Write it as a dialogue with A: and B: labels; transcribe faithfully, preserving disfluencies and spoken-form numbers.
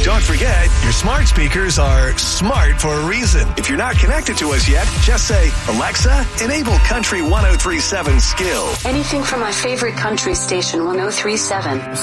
A: Don't forget, your smart speakers are smart for a reason. If you're not connected to us yet, just say, Alexa, enable Country one oh three point seven Skill.
B: Anything from my favorite country station, one oh three point seven.